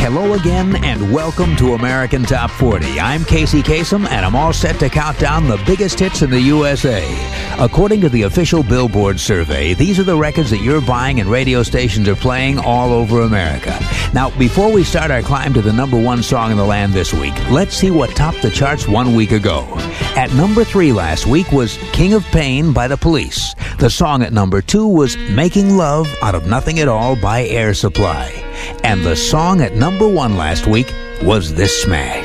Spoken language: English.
Hello again and welcome to American Top 40. I'm Casey Kasem and I'm all set to count down the biggest hits in the USA. According to the official Billboard survey, these are the records that you're buying and radio stations are playing all over America. Now, before we start our climb to the number one song in the land this week, let's see what topped the charts 1 week ago. At number 3 last week was King of Pain by The Police. The song at number 2 was Making Love Out of Nothing at All by Air Supply. And the song at number 1 last week was this smash.